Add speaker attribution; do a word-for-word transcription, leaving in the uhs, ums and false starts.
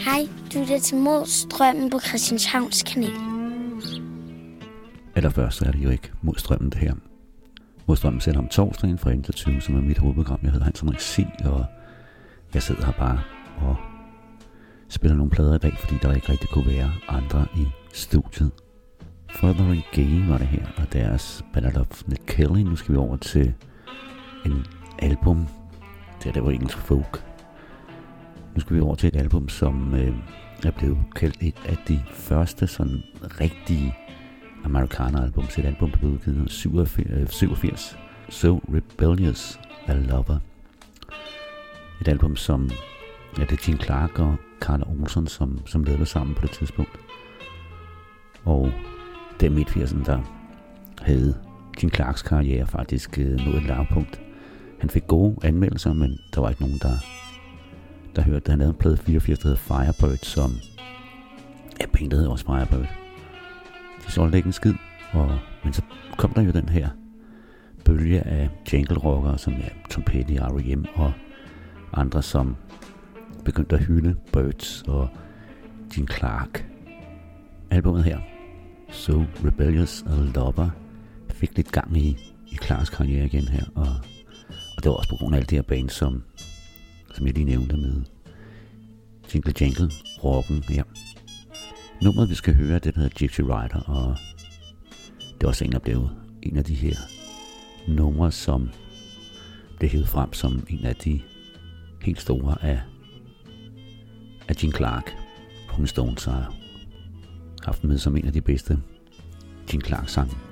Speaker 1: Hej, du er til Modstrømmen på Christianshavns Kanal.
Speaker 2: Allerførst så er det jo ikke Modstrømmen det her. Modstrømmen sender om torsdagen fra elleve til tyve, som er mit hovedprogram. Jeg hedder Hans Henrik C, og jeg sidder her bare og spiller nogle plader i dag, fordi der ikke rigtig kunne være andre i studiet. Further and Gay var det her, og deres Ballad of Ned Kelly. Nu skal vi over til en album. Det er der var engelsk folk. Nu skal vi over til et album, som øh, er blevet kaldt et af de første sådan rigtige amerikaner-album. Et album, der blev udgivet i syvogfirs. So Rebellious a Lover. Et album, som ja, det er Gene Clark og Carla Olson, som, som lavede sammen på det tidspunkt. Og det er midt firserne, der havde Gene Clarks karriere faktisk øh, nået et lavpunkt. Han fik gode anmeldelser, men der var ikke nogen, der, der hørte det. Han lavede en plade fireogfirs, der hedder Firebird, som ja, bandet hedder også Firebird. De solgte ikke en skid, og, men så kom der jo den her bølge af jangle-rockere, som ja, Tom Petty, R E M og andre, som begyndte at hylde Birds og Gene Clark. Albumet her, So Rebellious a Lover, fik lidt gang i, i Clarks karriere igen her, og, og det var også på grund af alle de her bands, som, som jeg lige nævnte med Jingle Jangle, rocken her. Nummeret vi skal høre, det der hedder Gypsy Rider, og det er også en, der blev en af de her numre, som blev hævet frem som en af de helt store af, af Gene Clark. Rolling Stones har haft med som en af de bedste Gene Clark sange.